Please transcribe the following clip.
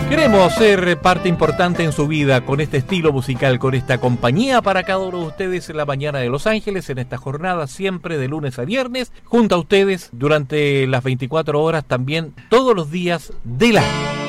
Queremos ser parte importante en su vida con este estilo musical, con esta compañía para cada uno de ustedes en la mañana de Los Ángeles, en esta jornada siempre de lunes a viernes, junto a ustedes durante las 24 horas también todos los días del año.